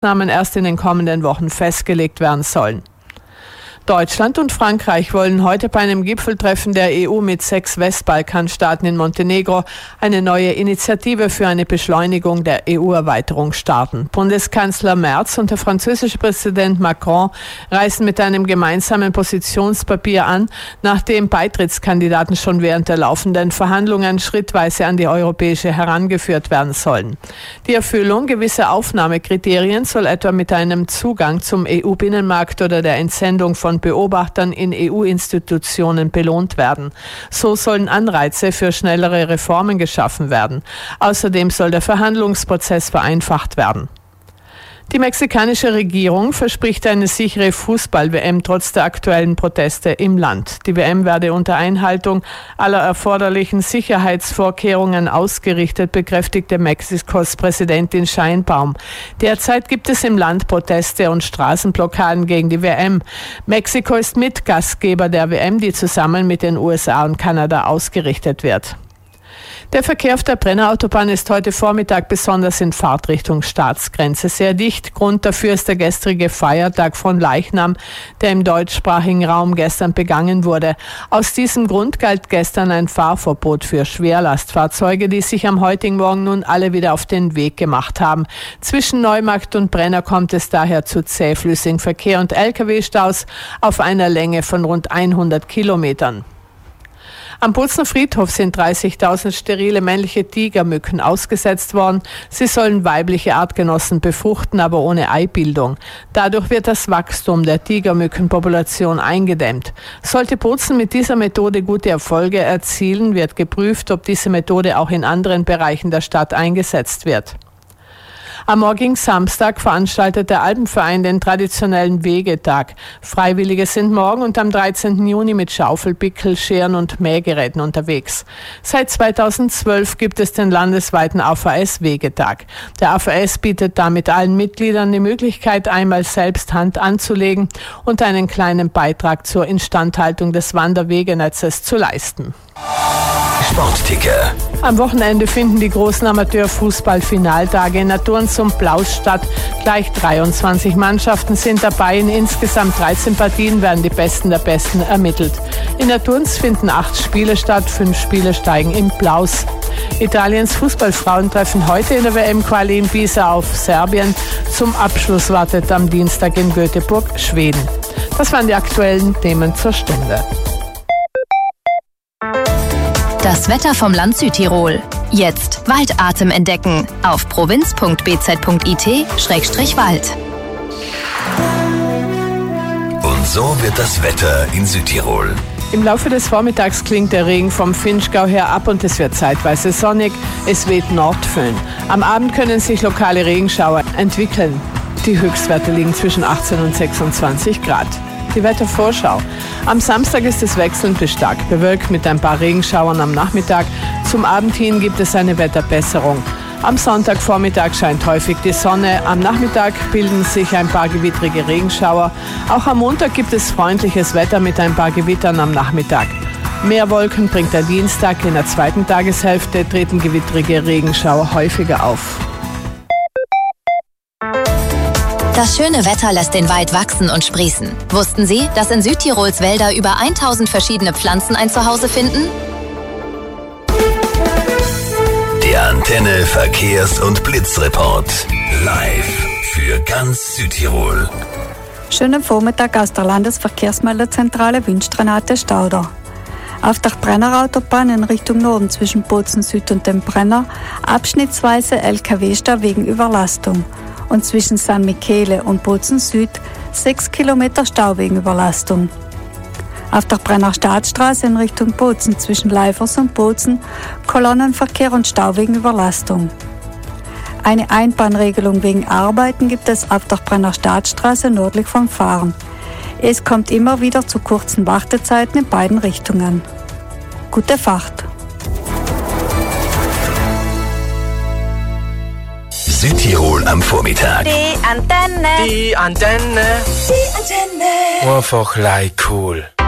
Maßnahmen erst in den kommenden Wochen festgelegt werden sollen. Deutschland und Frankreich wollen heute bei einem Gipfeltreffen der EU mit 6 Westbalkanstaaten in Montenegro eine neue Initiative für eine Beschleunigung der EU-Erweiterung starten. Bundeskanzler Merz und der französische Präsident Macron reisen mit einem gemeinsamen Positionspapier an, nachdem Beitrittskandidaten schon während der laufenden Verhandlungen schrittweise an die europäische herangeführt werden sollen. Die Erfüllung gewisser Aufnahmekriterien soll etwa mit einem Zugang zum EU-Binnenmarkt oder der Entsendung von Beobachtern in EU-Institutionen belohnt werden. So sollen Anreize für schnellere Reformen geschaffen werden. Außerdem soll der Verhandlungsprozess vereinfacht werden. Die mexikanische Regierung verspricht eine sichere Fußball-WM trotz der aktuellen Proteste im Land. Die WM werde unter Einhaltung aller erforderlichen Sicherheitsvorkehrungen ausgerichtet, bekräftigte Mexikos Präsidentin Sheinbaum. Derzeit gibt es im Land Proteste und Straßenblockaden gegen die WM. Mexiko ist Mitgastgeber der WM, die zusammen mit den USA und Kanada ausgerichtet wird. Der Verkehr auf der Brennerautobahn ist heute Vormittag besonders in Fahrtrichtung Staatsgrenze sehr dicht. Grund dafür ist der gestrige Feiertag von Leichnam, der im deutschsprachigen Raum gestern begangen wurde. Aus diesem Grund galt gestern ein Fahrverbot für Schwerlastfahrzeuge, die sich am heutigen Morgen nun alle wieder auf den Weg gemacht haben. Zwischen Neumarkt und Brenner kommt es daher zu zähflüssigem Verkehr und Lkw-Staus auf einer Länge von rund 100 Kilometern. Am Bozener Friedhof sind 30.000 sterile männliche Tigermücken ausgesetzt worden. Sie sollen weibliche Artgenossen befruchten, aber ohne Eibildung. Dadurch wird das Wachstum der Tigermückenpopulation eingedämmt. Sollte Bozen mit dieser Methode gute Erfolge erzielen, wird geprüft, ob diese Methode auch in anderen Bereichen der Stadt eingesetzt wird. Am morgigen Samstag veranstaltet der Alpenverein den traditionellen Wegetag. Freiwillige sind morgen und am 13. Juni mit Schaufel, Pickel, Scheren und Mähgeräten unterwegs. Seit 2012 gibt es den landesweiten AVS-Wegetag. Der AVS bietet damit allen Mitgliedern die Möglichkeit, einmal selbst Hand anzulegen und einen kleinen Beitrag zur Instandhaltung des Wanderwegenetzes zu leisten. Sportticker. Am Wochenende finden die großen Amateurfußball-Finaltage in Naturn zum Plausch statt. Gleich 23 Mannschaften sind dabei. In insgesamt 13 Partien werden die Besten der Besten ermittelt. In Naturns finden 8 Spiele statt, 5 Spiele steigen im Plaus. Italiens Fußballfrauen treffen heute in der WM-Quali in Pisa auf Serbien. Zum Abschluss wartet am Dienstag in Göteborg Schweden. Das waren die aktuellen Themen zur Stunde. Das Wetter vom Land Südtirol. Jetzt Waldatem entdecken auf provinz.bz.it/Wald. Und so wird das Wetter in Südtirol. Im Laufe des Vormittags klingt der Regen vom Vinschgau her ab und es wird zeitweise sonnig. Es weht Nordföhn. Am Abend können sich lokale Regenschauer entwickeln. Die Höchstwerte liegen zwischen 18 und 26 Grad. Die Wettervorschau. Am Samstag ist es wechselnd bis stark bewölkt mit ein paar Regenschauern am Nachmittag. Zum Abend hin gibt es eine Wetterbesserung. Am Sonntagvormittag scheint häufig die Sonne. Am Nachmittag bilden sich ein paar gewittrige Regenschauer. Auch am Montag gibt es freundliches Wetter mit ein paar Gewittern am Nachmittag. Mehr Wolken bringt der Dienstag. In der zweiten Tageshälfte treten gewittrige Regenschauer häufiger auf. Das schöne Wetter lässt den Wald wachsen und sprießen. Wussten Sie, dass in Südtirols Wälder über 1000 verschiedene Pflanzen ein Zuhause finden? Der Antenne Verkehrs- und Blitzreport. Live für ganz Südtirol. Schönen Vormittag aus der Landesverkehrsmeldezentrale wünscht Renate Stauder. Auf der Brennerautobahn in Richtung Norden zwischen Bozen Süd und dem Brenner abschnittsweise LKW-Stau wegen Überlastung. Und zwischen San Michele und Bozen Süd 6 Kilometer Stau wegen Überlastung. Auf der Brenner Staatsstraße in Richtung Bozen zwischen Leifers und Bozen Kolonnenverkehr und Stau wegen Überlastung. Eine Einbahnregelung wegen Arbeiten gibt es auf der Brenner Staatsstraße nördlich vom Fahren. Es kommt immer wieder zu kurzen Wartezeiten in beiden Richtungen. Gute Fahrt! Südtirol am Vormittag. Die Antenne. Die Antenne. Die Antenne. Einfach like cool.